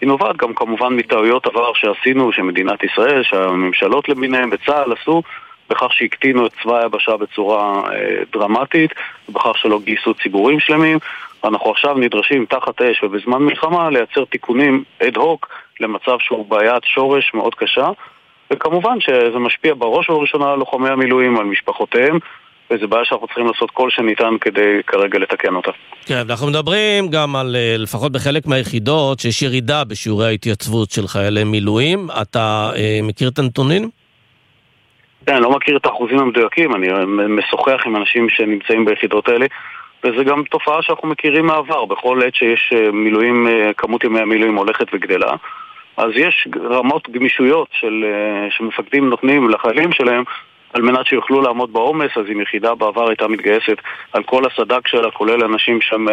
היא נובעת גם כמובן מטעויות עבר שעשינו, שמדינת ישראל, שהממשלות למיניהם וצה"ל עשו, בכך שהקטינו את צבא היבשה בצורה דרמטית, בכך שלא גייסו ציבורים שלמים. אנחנו עכשיו נדרשים תחת אש ובזמן מלחמה לייצר תיקונים אד-הוק למצב שהוא בעיית שורש מאוד קשה, וכמובן שזה משפיע בראש ובראשונה על לוחמי המילואים, על משפחותיהם, וזה בעיה שאנחנו צריכים לעשות כל שניתן כדי כרגע לתקן אותה. כן, אנחנו מדברים גם על, לפחות בחלק מהיחידות, שיש ירידה בשיעורי ההתייצבות של חיילי מילואים. אתה מכיר את הנתונים? כן, אני לא מכיר את האחוזים המדויקים, אני משוחח עם אנשים שנמצאים ביחידות האלה, וזה גם תופעה שאנחנו מכירים מעבר. בכל עת שיש מילואים, כמות ימי המילואים הולכת וגדלה, אז יש רמות גמישויות שמפקדים נותנים לחיילים שלהם, על מנת שיוכלו לעמוד בעומס. אז אם יחידה בעבר הייתה מתגייסת על כל הסדק שלה, כולל אנשים שם,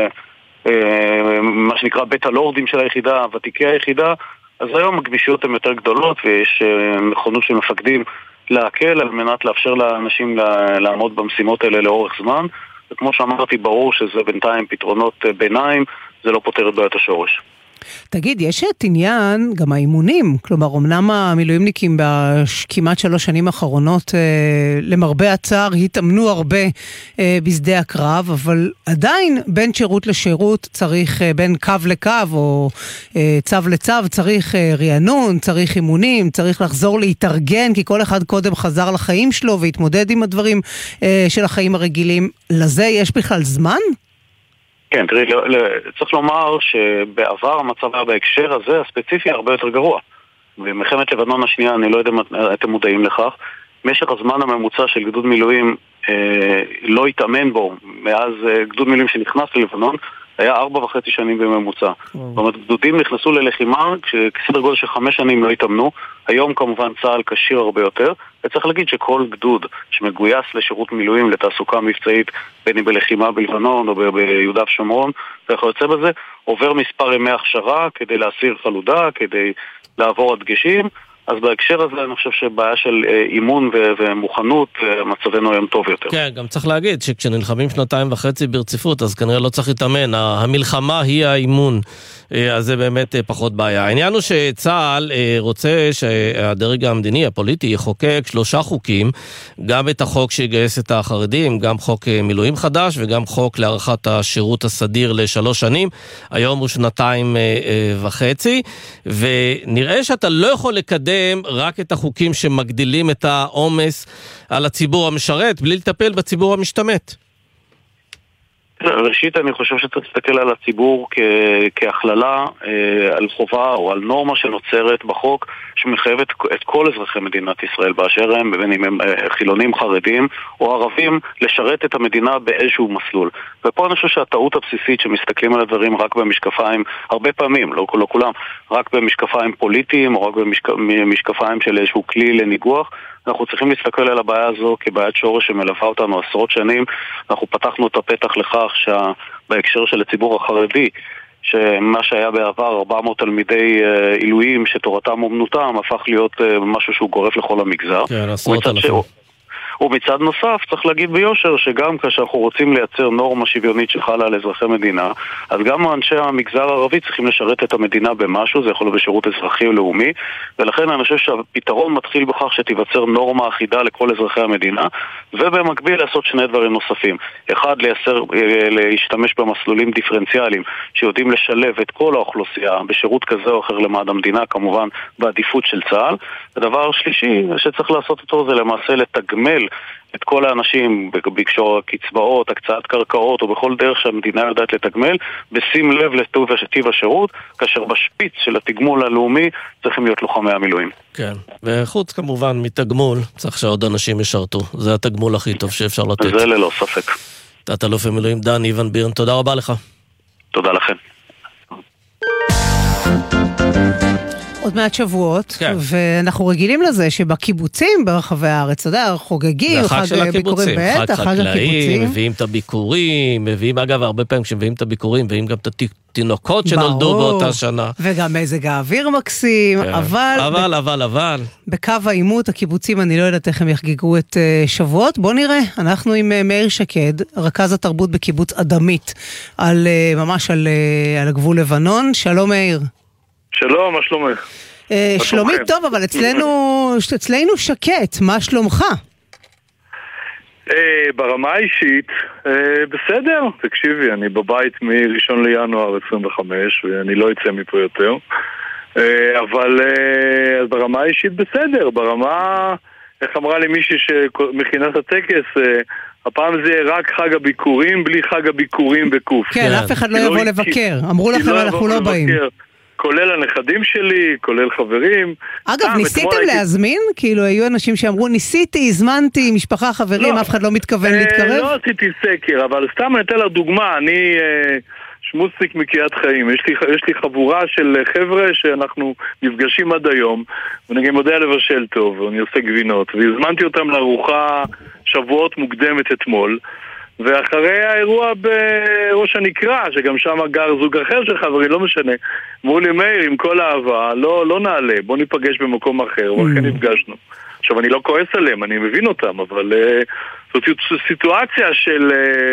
מה שנקרא בית הלורדים של היחידה, ותיקי היחידה, אז היום הגמישויות הן יותר גדולות, ויש נכונות של מפקדים להקל על מנת לאפשר לאנשים לעמוד במשימות האלה לאורך זמן. וכמו שאמרתי, ברור שזה בינתיים פתרונות ביניים, זה לא פותר את בעיית השורש. תגיד, יש את עניין גם האימונים, כלומר, אמנם המילואימניקים בכמעט 3 שנים האחרונות, למרבה הצער, התאמנו הרבה בשדה הקרב, אבל עדיין בין שירות לשירות צריך, בין קו לקו או צו לצו, צריך רענון, צריך אימונים, צריך לחזור להתארגן, כי כל אחד קודם חזר לחיים שלו והתמודד עם הדברים של החיים הרגילים. לזה יש בכלל זמן? כן, תראי, צריך לומר שבעבר המצב היה בהקשר הזה הספציפי הרבה יותר גרוע. במלחמת לבנון השנייה, אני לא יודע אם אתם מודעים לכך, משך הזמן הממוצע של גדוד מילואים לא התאמן בו מאז גדוד מילואים שנכנס ללבנון, היה 4.5 שנים בממוצע. זאת אומרת, גדודים נכנסו ללחימה כשסדר גודל של 5 שנים לא התאמנו. היום כמובן צה"ל קשיר הרבה יותר, וצריך להגיד שכל גדוד שמגויס לשירות מילואים, לתעסוקה מבצעית, בין אם בלחימה בלבנון או ביהודה ושומרון, וכיוצא בזה, עובר מספר ימי הכשרה כדי להסיר חלודה, כדי לעבור הדגשים. אז בהקשר הזה אני חושב שבעיה של אימון ומוכנות, מצבנו היום טוב יותר. כן, גם צריך להגיד שכשנלחמים 2.5 ברציפות, אז כנראה לא צריך להתאמן. המלחמה היא האימון, אז זה באמת פחות בעיה. העניין הוא שצה"ל רוצה שהדרג המדיני, הפוליטי, יחוקק 3 חוקים, גם את החוק שיגייס את החרדים, גם חוק מילואים חדש, וגם חוק להארכת השירות הסדיר ל3 שנים. היום הוא 2.5, ונראה שאתה לא יכול לקדם רק את החוקים שמגדילים את העומס על הציבור המשרת, בלי לטפל בציבור המשתמט. ראשית, אני חושב שאתה תסתכל על הציבור כהכללה, על חובה או על נורמה שנוצרת בחוק, שמחייבת את כל אזרחי מדינת ישראל באשר הם, בין אם הם חילונים, חרדים או ערבים, לשרת את המדינה באיזשהו מסלול. ופה אני חושב שהטעות הבסיסית שמסתכלים על הדברים רק במשקפיים, הרבה פעמים, לא כולם, רק במשקפיים פוליטיים או רק במשקפיים של איזשהו כלי לניגוח. אנחנו צריכים להסתכל על הבעיה הזו כבעיית שורש שמלווה אותנו עשרות שנים. אנחנו פתחנו את הפתח לכך שבהקשר של הציבור החרדי, שמה שהיה בעבר 400 תלמידי עילויים שתורתם אומנותם, הפך להיות משהו שהוא גורף לכל המגזר. כן, עשרות אלפים. ומצד נוסף, צריך להגיד ביושר שגם כאשר אנחנו רוצים לייצר נורמה שוויונית שחלה על אזרחי מדינה, אז גם אנשי המגזר הערבי צריכים לשרת את המדינה במשהו, זה יכול להיות בשירות אזרחי או לאומי, ולכן אני חושב שהפתרון מתחיל בכך שתיווצר נורמה אחידה לכל אזרחי המדינה, ובמקביל לעשות 2 דברים נוספים. אחד, להשתמש במסלולים דיפרנציאליים, שיודעים לשלב את כל האוכלוסייה בשירות כזה או אחר למען המדינה, כמובן בעדיפות של צה"ל. הדבר השלישי שצריך לעשות אותו זה למעשה לתגמל את כל האנשים בקשור קצבאות, הקצאת קרקעות או בכל דרך שהמדינה יודעת לתגמל, בשים לב לטיב השירות, כאשר בשפיץ של התגמול הלאומי צריכים להיות לוחמי המילואים. כן, וחוץ כמובן מתגמול, צריך שעוד אנשים ישרתו. זה התגמול הכי טוב שאפשר לתת. זה ללא ספק. תת-אלוף במילואים דני ון בירן, תודה רבה לך. תודה לכם. עוד מעט שבועות, כן. ואנחנו רגילים לזה שבקיבוצים ברחבי הארץ, אתה יודע, חוגגים, חג של הקיבוצים, חג חקלאים, מביאים את הביקורים, מביאים אגב הרבה פעמים כשמביאים את הביקורים, מביאים גם את התינוקות שנולדו באותה שנה. וגם מזג האוויר מקסים, כן. אבל. בקו העימות, הקיבוצים, אני לא יודעת איך הם יחגגו את שבועות. בוא נראה, אנחנו עם מאיר שקד, רכז התרבות בקיבוץ אדמית, ממש על הגבול לבנון. שלום מאיר. שלום, מה שלומך? שלומי טוב, אבל אצלנו שקט, מה שלומך? ברמה האישית, בסדר, תקשיבי, אני בבית מ1 לינואר 25 ואני לא אצא מפה יותר, אבל ברמה האישית בסדר, ברמה, איך אמרה לי מישהי שמכינה את הטקס, הפעם זה רק חג הביקורים בלי חג הביקורים בקוף. כן, אף אחד לא יבוא לבקר, אמרו לכם אנחנו לא באים. כולל הנכדים שלי, כולל חברים. אגב, ניסיתם להזמין? כאילו, היו אנשים שאמרו, ניסיתי, הזמנתי, משפחה, חברים, אף אחד לא מתכוון להתקרב? לא עשיתי סקר, אבל סתם אני אתן לה דוגמה, אני שמוסניק מקריית חיים, יש לי חבורה של חבר'ה שאנחנו נפגשים עד היום, ואני גם יודע לבשל טוב, ואני עושה גבינות, והזמנתי אותם לארוחה שבועות מוקדמת אתמול, ואחרי האירוע בראש הנקרא, שגם שם גר זוג אחר של חברים, לא משנה, אמרו לי, מאיר, עם כל האהבה, לא נעלה, בוא ניפגש במקום אחר, ולכן נפגשנו. עכשיו, אני לא כועס עליהם, אני מבין אותם, אבל זאת סיטואציה של...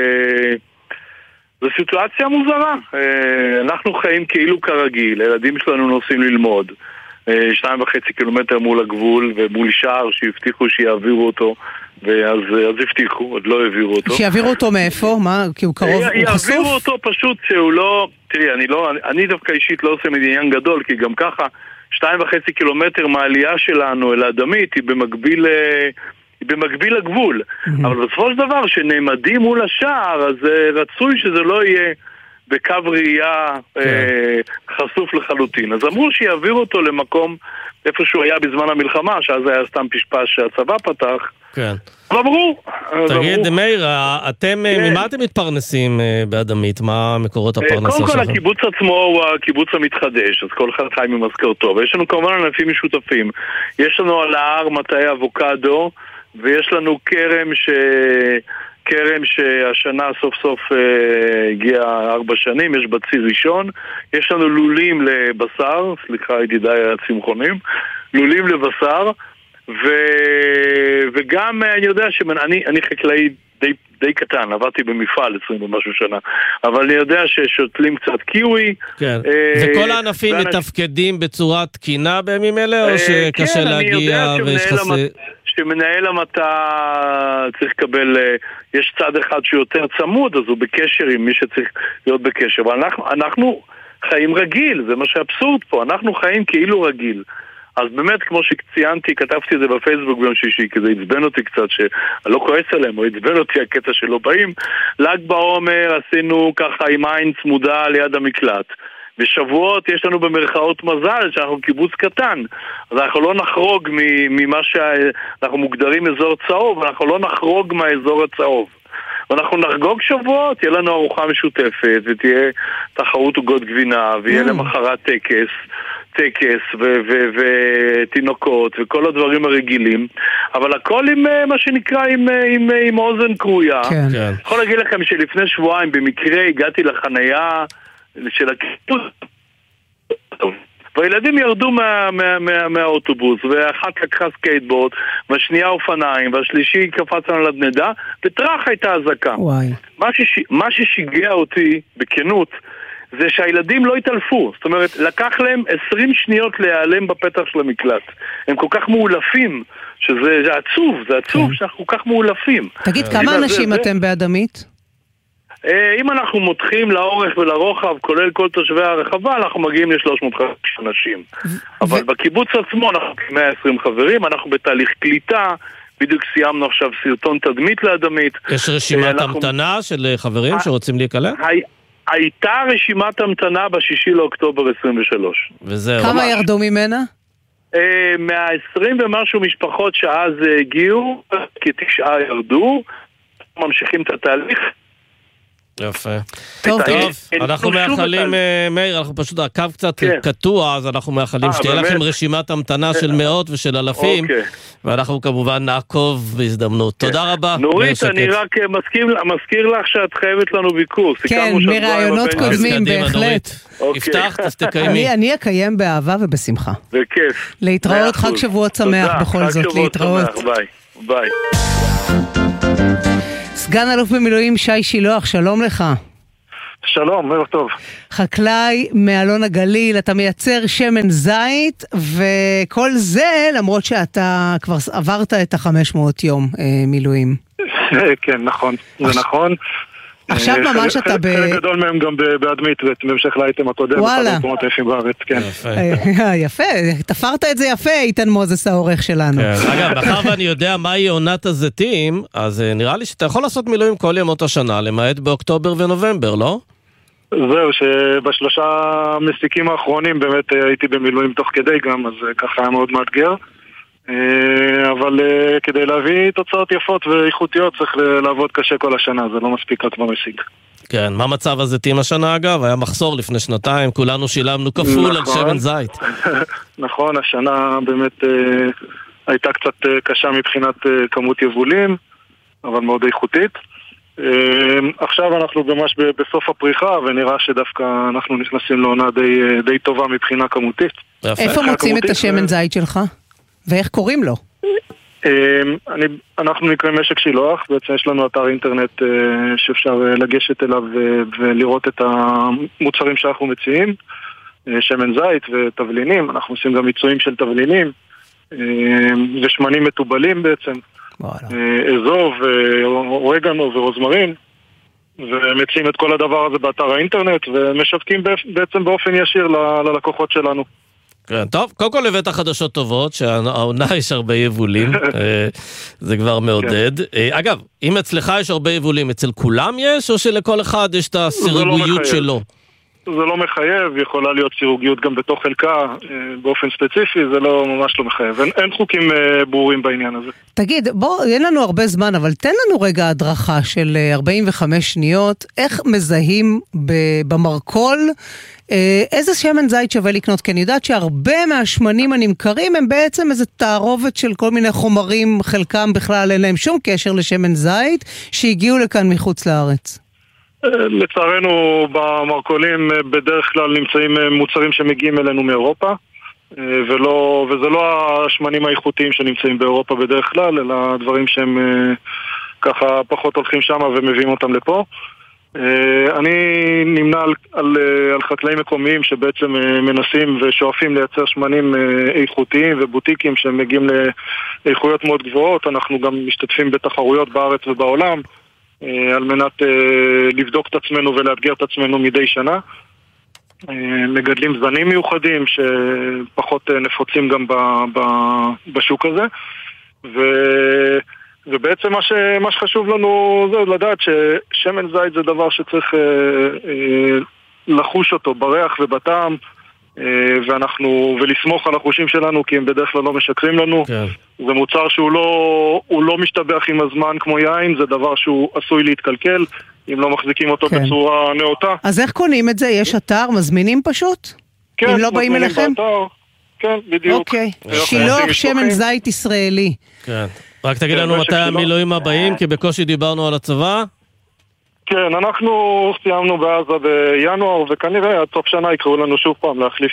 זו סיטואציה מוזרה. אנחנו חיים כאילו כרגיל, הילדים שלנו נוסעים ללמוד, 2.5 קילומטר מול הגבול, ומול שער שהבטיחו שיעבירו אותו, ואז הבטיחו, עוד לא העבירו אותו. שיעבירו אותו מאיפה? מה? כי הוא קרוב, הוא חשוף? יעבירו אותו פשוט שהוא לא... תראי, אני דווקא אישית לא עושה מדניין גדול, כי גם ככה 2.5 קילומטר מהעלייה שלנו אל האדמית היא במקביל לגבול. אבל בסופו של דבר, שנעמדים מול השער, אז רצוי שזה לא יהיה בקו ראייה חשוף לחלוטין. אז אמרו שיעבירו אותו למקום איפה שהוא היה בזמן המלחמה, שאז היה סתם פשפש שהצבא פתח. כן. אמרו. תגיד, מאיר, אתם, ממה אתם מתפרנסים באדמית? מה מקורות הפרנסה שלכם? קודם כל, הקיבוץ עצמו הוא הקיבוץ המתחדש, אז כל אחד חי ממשכורתו, ויש לנו כמובן ענפים משותפים. יש לנו על ההר מטעי אבוקדו, ויש לנו כרם שהשנה סוף סוף הגיע 4 שנים, יש בציר ראשון, יש לנו לולים לבשר, סליחה ידידיי הצמחונים, לולים לבשר, וגם אני יודע שאני חקלאי די קטן, עבדתי במפעל 20 ומשהו שנה, אבל אני יודע ששותלים קצת קיווי. כן. וכל הענפים מתפקדים בצורה תקינה בימים אלה, או שקשה להגיע ויש חסר... שמנהל המטה צריך לקבל, יש צד אחד שהוא יותר צמוד, אז הוא בקשר עם מי שצריך להיות בקשר. אבל אנחנו חיים רגיל, זה מה שאבסורד פה, אנחנו חיים כאילו רגיל. אז באמת, כמו שציינתי, כתבתי את זה בפייסבוק ביום שישי, כי זה עצבן אותי קצת, שאני לא כועס עליהם, או עצבן אותי הקטע שלא באים. ל"ג בעומר עשינו ככה עם עין צמודה ליד המקלט. בשבועות יש לנו במרכאות מזל שאנחנו קיבוץ קטן, אז אנחנו לא נחרוג ממה שאנחנו מוגדרים אזור צהוב, אנחנו לא נחרוג מהאזור הצהוב. ואנחנו נחגוג שבועות, יהיה לנו ארוחה משותפת, ותהיה תחרות עוגות גבינה, ויהיה למחרת טקס ותינוקות וכל הדברים הרגילים, אבל הכל עם מה שנקרא עם אוזן קרויה. כן. יכול להגיד לכם שלפני שבועיים במקרה הגעתי לחנייה של הקיבוץ, והילדים ירדו מהאוטובוס, ואחת לקחה סקייטבורד, והשנייה אופניים, והשלישי קפץ על הדנדה, וטרח הייתה הזקה. מה ששיגע אותי בכנות זה שהילדים לא התעלפו. זאת אומרת, לקח להם 20 שניות להיעלם בפתח של המקלט. הם כל כך מאולפים, שזה עצוב שאנחנו כל כך מאולפים. תגיד, כמה אנשים אתם באדמית? אם אנחנו מותחים לאורך ולרוחב, כולל כל תושבי הרחבה, אנחנו מגיעים ל-350 אנשים. אבל בקיבוץ עצמו אנחנו 120 חברים, אנחנו בתהליך קליטה, בדיוק סיימנו עכשיו סרטון תדמית לאדמית. יש רשימת המתנה של חברים שרוצים להיקלט? הייתה רשימת המתנה ב6 לאוקטובר 23. וזהו. כמה ירדו ממנה? 120 ומשהו משפחות שאז הגיעו, כ9 ירדו, ממשיכים את התהליך. יפה. טוב, אנחנו מאחלים, מאיר, אנחנו פשוט, הקו קצת קטוע, אז אנחנו מאחלים שתהיה לכם רשימת המתנה של מאות ושל אלפים, ואנחנו כמובן נעקוב בהזדמנות. תודה רבה. נורית, אני רק מזכיר לך שאת חייבת לנו ביקור. כן, מרעיונות קודמים, בהחלט. הבטחת, אז תקיימי. אני אקיים באהבה ובשמחה. בכיף. להתראות, חג שבועות שמח בכל זאת, להתראות. ביי. סגן אלוף במילואים שי שילוח, שלום לך. שלום, ערב טוב. חקלאי מאלון הגליל, אתה מייצר שמן זית, וכל זה למרות שאתה כבר עברת את 500 יום מילואים. כן, נכון, זה נכון. עכשיו ממש אתה חלק גדול מהם גם באדמית, בהמשך לאייטם הקודם, וואלה. אחד המקומות היפים בארץ, כן. יפה, תפרת את זה יפה, איתן מוזס העורך שלנו. אגב, מאחר ואני יודע מהי עונת הזיתים, אז נראה לי שאתה יכול לעשות מילואים כל ימות השנה, למעט באוקטובר ונובמבר, לא? זהו, שבשלושה מסיקים האחרונים באמת הייתי במילואים תוך כדי גם, אז ככה היה מאוד מאתגר. אבל כדי להביא תוצאות יפות ואיכותיות צריך לעבוד קשה כל השנה, זה לא מספיק רק במסיק. כן, מה מצב הזיתים השנה אגב? היה מחסור לפני שנתיים, כולנו שילמנו כפול על שמן זית. נכון, השנה באמת הייתה קצת קשה מבחינת כמות יבולים, אבל מאוד איכותית. עכשיו אנחנו ממש בסוף הפריחה, ונראה שדווקא אנחנו נכנסים לעונה די טובה מבחינה כמותית. איפה מוצאים את השמן זית שלך? ואיך קוראים לו? אנחנו נקראים משק שילוח, בעצם יש לנו אתר אינטרנט שאפשר לגשת אליו ולראות את המוצרים שאנחנו מציעים, שמן זית ותבלינים, אנחנו עושים גם מיצויים של תבלינים, ושמנים מטובלים בעצם, אזוב, אורגנו ורוזמרין, ומציעים את כל הדבר הזה באתר האינטרנט, ומשווקים בעצם באופן ישיר ללקוחות שלנו. כן, טוב, קודם כל לבית החדשות טובות, שהעונה יש הרבה יבולים, זה כבר מעודד. אגב, אם אצלך יש הרבה יבולים, אצל כולם יש, או שלכל אחד יש את הסירוגיות שלו? זה לא מחייב, יכולה להיות סירוגיות גם בתוך חלקה, באופן ספציפי, זה לא ממש לא מחייב. אין חוקים ברורים בעניין הזה. תגיד, אין לנו הרבה זמן, אבל תן לנו רגע הדרכה של 45 שניות, איך מזהים במרקול, איזה שמן זית שווה לקנות? כי אני יודעת שהרבה מהשמנים הנמכרים הם בעצם איזו תערובת של כל מיני חומרים, חלקם בכלל אין להם שום קשר לשמן זית, שהגיעו לכאן מחוץ לארץ. לצערנו במרקולים בדרך כלל נמצאים מוצרים שמגיעים אלינו מאירופה, וזה לא השמנים האיכותיים שנמצאים באירופה בדרך כלל, אלא דברים שהם ככה פחות הולכים שם ומביאים אותם לפה. אני נמנה על חקלאים מקומיים שבעצם מנסים ושואפים לייצר שמנים איכותיים ובוטיקים שמגיעים לאיכויות מאוד גבוהות. אנחנו גם משתתפים בתחרויות בארץ ובעולם על מנת לבדוק את עצמנו ולאתגר את עצמנו מדי שנה. מגדלים זנים מיוחדים שפחות נפוצים גם בשוק הזה, ובעצם מה שחשוב לנו זה לדעת ששמן זית זה דבר שצריך לחוש אותו בריח ובטעם, ולסמוך על החושים שלנו, כי הם בדרך כלל לא משקרים לנו. כן. זה מוצר שהוא לא משתבח עם הזמן כמו יין, זה דבר שהוא עשוי להתקלקל אם לא מחזיקים אותו כן. בצורה נאותה. אז איך קונים את זה? יש אתר? מזמינים פשוט? כן, אם לא באים אליכם? באתר. כן, בדיוק. אוקיי. שילוח שמן זית ישראלי. כן. רק תגיד לנו מתי המילואים הבאים, כי בקושי דיברנו על הצבא. כן, אנחנו סיימנו בעזה בינואר, וכנראה עד סוף שנה יקראו לנו שוב פעם להחליף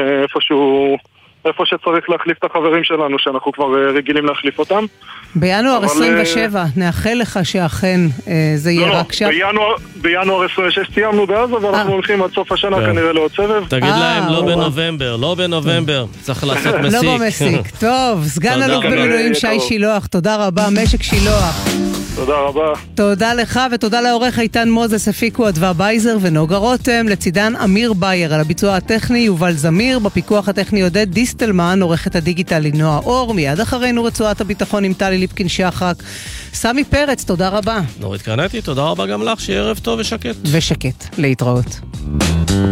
איפה שצריך להחליף את החברים שלנו, שאנחנו כבר רגילים להחליף אותם. בינואר 27, נאחל לך שאכן זה יהיה רק שם. בינואר 26 סיימנו בעזה, ואנחנו הולכים עד סוף השנה כנראה לעוד סבב. תגיד להם לא בנובמבר, צריך לעשות מסיק. לא במסיק, טוב, סגן אלוף במילואים שי שילוח, תודה רבה, משק שילוח. תודה רבה. תודה לך ותודה לעורך איתן מוזס, הפיקו אדווה בייזר ונוגה רותם, לצידן אמיר בייר, על הביצוע הטכני יובל זמיר, בפיקוח הטכני עודד דיסטלמן, עורכת הדיגיטל לנועה אור, מיד אחרינו רצועת הביטחון עם טלי ליפקין שחק. סמי פרץ, תודה רבה. נורית קרנטי, תודה רבה גם לך, שיהיה ערב טוב ושקט. ושקט, להתראות.